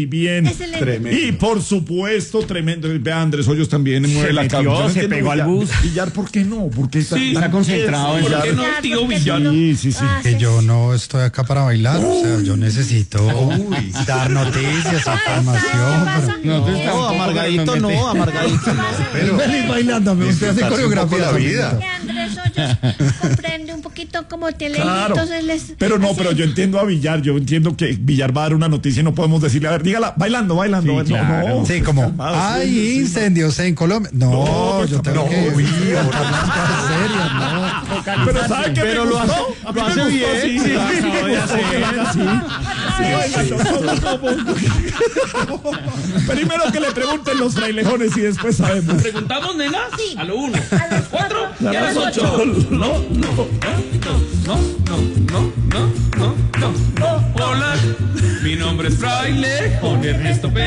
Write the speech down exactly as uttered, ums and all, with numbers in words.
bien. Excelente. Y por supuesto, tremendo. Vea, Andrés Hoyos también mueve Se la metió, cabeza. Yo no se entiendo pegó al Villar. bus. Villar, ¿por qué no? ¿Por qué está, Sí, está concentrado en Villar? ¿por qué no, tío Villar? Sí, sí, sí. Ah, Que yo no estoy acá para bailar, o sea, yo necesito Uy. dar noticias, información. pero- No, amargadito no, amargadito no. Pero feliz bailándome, usted hace coreografía la vida. Que Andrés Hoyos comprende un poquito como te leí, Claro. entonces les... Pero no, así. pero yo entiendo a Villar, yo entiendo que Villar va a dar una noticia y no podemos decirle, a ver, dígala, bailando, bailando. Sí, no, claro. no. Sí, como Calmado, sí, hay sí, sí, incendios en Colombia. No, No, yo tengo no, que uy, hablar serias, no. Pero ¿sabe qué Pero me lo gustó? hace- A mí lo me hace gustó, bien. sí, sí, sí, Lo me hace gustó que lo haga así. Primero que le pregunten los frailejones y después sabemos. ¿Preguntamos, nena? Sí. A lo uno, A las cuatro cuatro y a las ocho. No, no, no, no, no, no, no, no, no, no. Hola, mi nombre es Frailejón Ernesto Pérez.